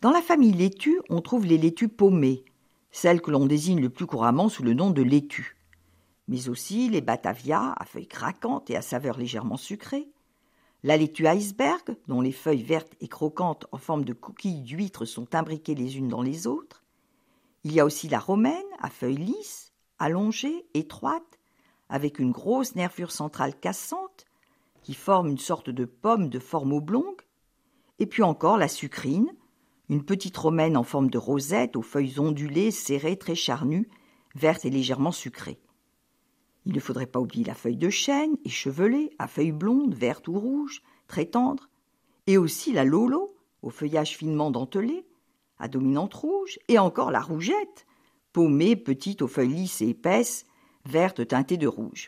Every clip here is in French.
Dans la famille laitue, on trouve les laitues paumées, celles que l'on désigne le plus couramment sous le nom de laitue, mais aussi les Batavia à feuilles craquantes et à saveur légèrement sucrée, la laitue iceberg, dont les feuilles vertes et croquantes en forme de coquilles d'huîtres sont imbriquées les unes dans les autres. Il y a aussi la romaine, à feuilles lisses, allongées, étroites, avec une grosse nervure centrale cassante, qui forme une sorte de pomme de forme oblongue. Et puis encore la sucrine, une petite romaine en forme de rosette, aux feuilles ondulées, serrées, très charnues, vertes et légèrement sucrées. Il ne faudrait pas oublier la feuille de chêne, échevelée, à feuilles blondes, vertes ou rouges, très tendres, et aussi la lolo, au feuillage finement dentelé, à dominante rouge, et encore la rougette, paumée, petite, aux feuilles lisses et épaisses, vertes teintées de rouge.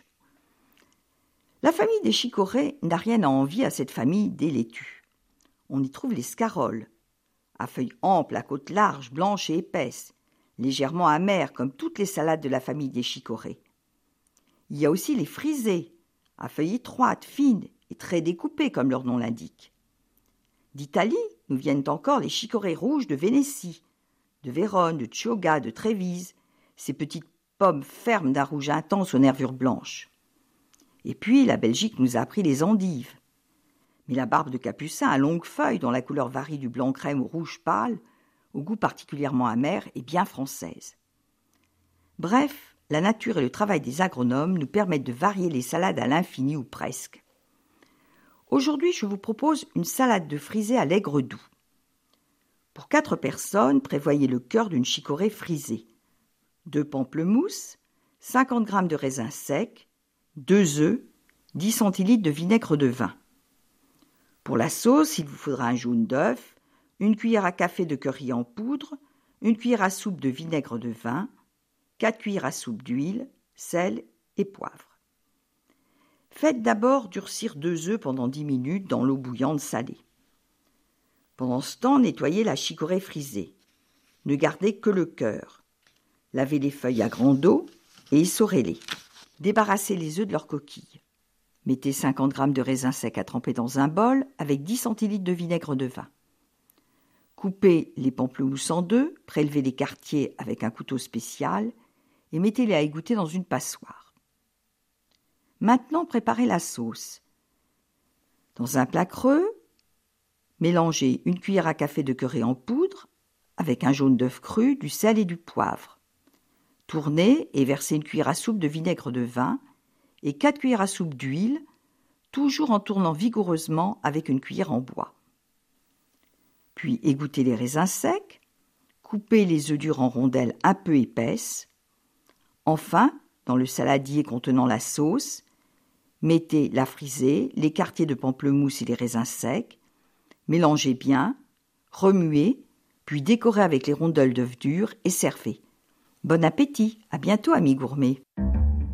La famille des chicorées n'a rien à envier à cette famille des laitues. On y trouve les scaroles, à feuilles amples, à côtes larges, blanches et épaisses, légèrement amères comme toutes les salades de la famille des chicorées. Il y a aussi les frisées, à feuilles étroites, fines et très découpées comme leur nom l'indique. D'Italie nous viennent encore les chicorées rouges de Vénétie, de Vérone, de Chioggia, de Trévise, ces petites pommes fermes d'un rouge intense aux nervures blanches. Et puis la Belgique nous a appris les endives. Mais la barbe de capucin à longues feuilles dont la couleur varie du blanc crème au rouge pâle, au goût particulièrement amer et bien française. Bref, la nature et le travail des agronomes nous permettent de varier les salades à l'infini ou presque. Aujourd'hui, je vous propose une salade de frisée à l'aigre doux. Pour 4 personnes, prévoyez le cœur d'une chicorée frisée, 2 pamplemousses, 50 g de raisins secs, 2 œufs, 10 centilitres de vinaigre de vin. Pour la sauce, il vous faudra un jaune d'œuf, une cuillère à café de curry en poudre, une cuillère à soupe de vinaigre de vin, 4 cuillères à soupe d'huile, sel et poivre. Faites d'abord durcir 2 œufs pendant 10 minutes dans l'eau bouillante salée. Pendant ce temps, nettoyez la chicorée frisée. Ne gardez que le cœur. Lavez les feuilles à grande eau et essorez-les. Débarrassez les œufs de leurs coquilles. Mettez 50 g de raisins secs à tremper dans un bol avec 10 centilitres de vinaigre de vin. Coupez les pamplemousses en 2, prélevez les quartiers avec un couteau spécial et mettez-les à égoutter dans une passoire. Maintenant, préparez la sauce. Dans un plat creux, mélangez une cuillère à café de curry en poudre avec un jaune d'œuf cru, du sel et du poivre. Tournez et versez une cuillère à soupe de vinaigre de vin et 4 cuillères à soupe d'huile, toujours en tournant vigoureusement avec une cuillère en bois. Puis égouttez les raisins secs, coupez les œufs durs en rondelles un peu épaisses. Enfin, dans le saladier contenant la sauce, mettez la frisée, les quartiers de pamplemousse et les raisins secs, mélangez bien, remuez, puis décorez avec les rondelles d'œufs durs et servez. Bon appétit, à bientôt amis gourmets.